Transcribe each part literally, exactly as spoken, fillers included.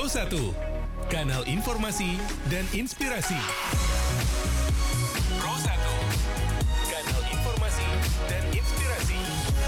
Pro satu, kanal informasi dan inspirasi. Pro satu, kanal informasi dan inspirasi.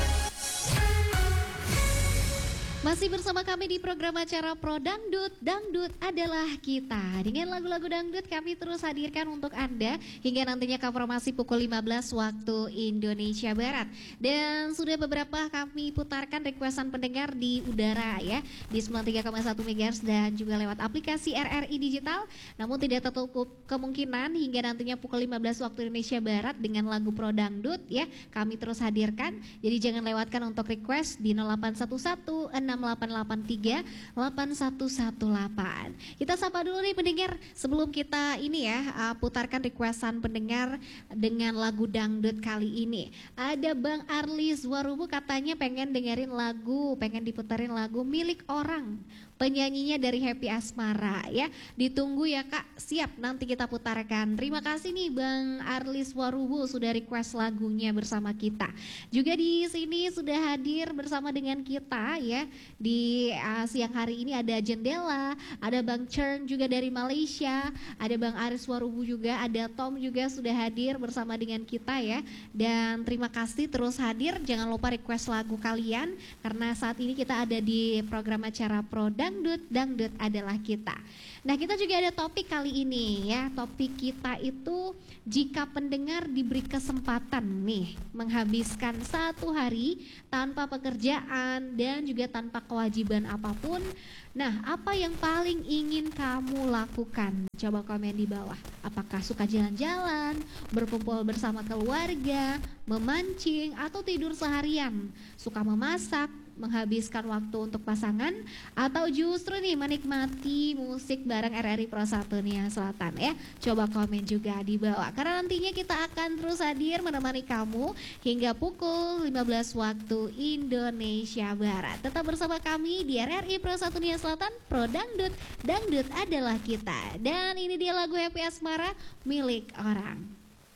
Masih bersama kami di program acara Pro Dangdut, Dangdut adalah kita. Dengan lagu-lagu dangdut kami terus hadirkan untuk Anda hingga nantinya konfirmasi pukul lima belas waktu Indonesia Barat. Dan sudah beberapa kami putarkan requestan pendengar di udara ya, di sembilan puluh tiga koma satu megahertz dan juga lewat aplikasi R R I Digital. Namun tidak tertutup kemungkinan hingga nantinya pukul lima belas waktu Indonesia Barat dengan lagu Pro Dangdut ya, kami terus hadirkan. Jadi jangan lewatkan untuk request di nol delapan satu satu enam delapan delapan tiga delapan satu satu delapan. Kita sapa dulu nih pendengar sebelum kita ini ya uh, putarkan requestan pendengar dengan lagu dangdut kali ini. Ada Bang Arlis Warubu katanya pengen dengerin lagu, pengen diputerin lagu Milik Orang. Penyanyinya dari Happy Asmara ya. Ditunggu ya Kak, siap nanti kita putarkan. Terima kasih nih Bang Arlis Warubu sudah request lagunya bersama kita. Juga di sini sudah hadir bersama dengan kita ya. Di uh, siang hari ini ada Jendela, ada Bang Chern juga dari Malaysia, ada Bang Aris Warubu juga, ada Tom juga sudah hadir bersama dengan kita ya. Dan terima kasih terus hadir, jangan lupa request lagu kalian karena saat ini kita ada di program acara Pro Dangdut, Dangdut adalah kita. Nah kita juga ada topik kali ini ya, topik kita itu jika pendengar diberi kesempatan nih menghabiskan satu hari tanpa pekerjaan dan juga tanpa kewajiban apapun. Nah apa yang paling ingin kamu lakukan? Coba komen di bawah. Apakah suka jalan-jalan, berkumpul bersama keluarga, memancing atau tidur seharian? Suka memasak, menghabiskan waktu untuk pasangan, atau justru nih menikmati musik bareng R R I Pro satu nih Selatan ya. Coba komen juga di bawah karena nantinya kita akan terus hadir menemani kamu hingga pukul lima belas waktu Indonesia Barat. Tetap bersama kami di R R I Pro satu nih Selatan, Pro Dangdut, Dangdut adalah kita. Dan ini dia lagu Happy Asmara, Milik Orang.